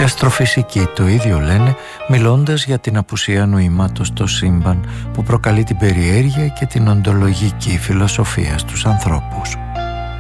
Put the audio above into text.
Και αστροφυσικοί το ίδιο λένε, μιλώντας για την απουσία νοήματος στο σύμπαν που προκαλεί την περιέργεια και την οντολογική φιλοσοφία στους ανθρώπους.